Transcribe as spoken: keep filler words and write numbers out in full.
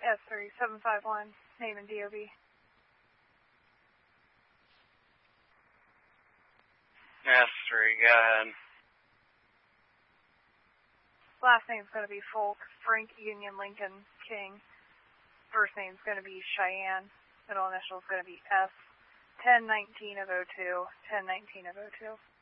S three seven five one, name and D O B. S three, go ahead. Last name's going to be Folk, Frank Union Lincoln King. First name's going to be Cheyenne. Middle initial's going to be S. ten nineteen of oh two, ten nineteen of oh two.